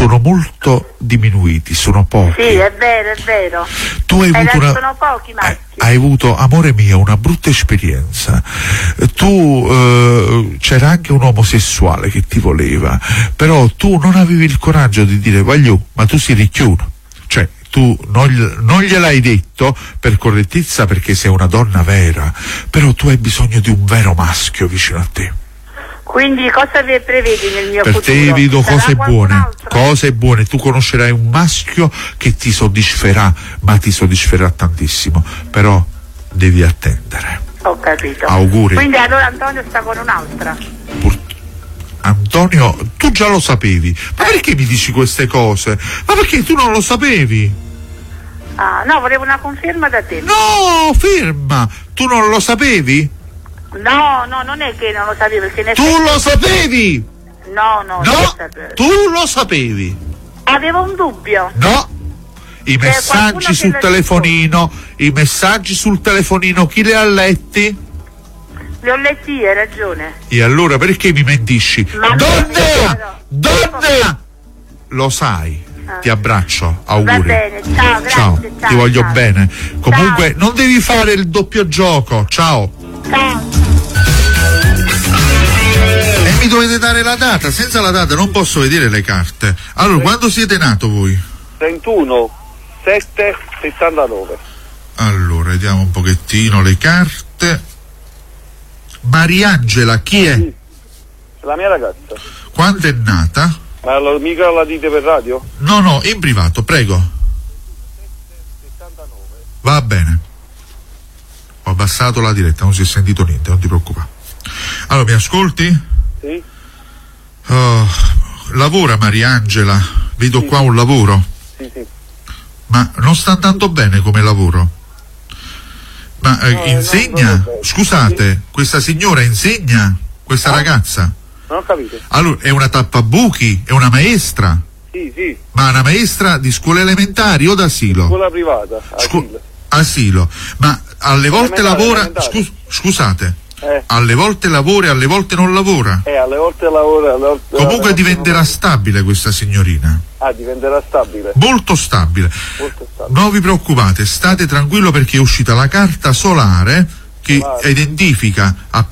sono molto diminuiti, sono pochi. Sì, è vero. Tu hai avuto sono pochi maschi. hai avuto, amore mio, una brutta esperienza. Tu c'era anche un omosessuale che ti voleva, però tu non avevi il coraggio di dire voglio, ma tu sei ricchiuno. Cioè, tu non gliel'hai detto per correttezza perché sei una donna vera, però tu hai bisogno di un vero maschio vicino a te. Quindi cosa prevedi nel mio futuro? Per te vedo cose buone, tu conoscerai un maschio che ti soddisferà, ma ti soddisferà tantissimo, però devi attendere. Ho capito. Auguri. Quindi allora Antonio sta con un'altra? Antonio, tu già lo sapevi, ma perché mi dici queste cose? Ma perché tu non lo sapevi? Ah, no, volevo una conferma da te. No, ferma, tu non lo sapevi? No, non è che non lo sapevo, perché tu lo sapevi? No, tu lo sapevi? Avevo un dubbio. No, i messaggi sul telefonino, chi li ha letti? Li ho letti io, hai ragione. E allora perché mi mentisci? Donna! Lo sai. Ti abbraccio, auguri. Va bene, ciao, grazie, ciao. Ti voglio bene. Comunque ciao. Non devi fare il doppio gioco. Ciao. E mi dovete dare la data, senza la data non posso vedere le carte. Allora, quando siete nato voi? 31/7/79. Allora, vediamo un pochettino le carte. Mariangela, chi è? Sì, la mia ragazza. Quando è nata? Ma mica la dite per radio? No, in privato, prego. 79. Va bene. Ho abbassato la diretta, non si è sentito niente, non ti preoccupare. Allora, mi ascolti? Sì. Lavora Mariangela, vedo sì. Qua un lavoro. Sì. Ma non sta andando bene come lavoro? Ma insegna? Scusate, sì. Questa signora insegna? Questa ragazza? Non ho capito. Allora, è una tappabuchi? È una maestra? Sì. Ma una maestra di scuole elementari o d'asilo? Scuola privata, asilo. Ma alle volte lavora... Scusate. Alle volte lavora e alle volte non lavora? Alle volte lavora, alle volte... Comunque diventerà stabile questa signorina. Diventerà stabile. Molto stabile. Non vi preoccupate, state tranquillo perché è uscita la carta solare che identifica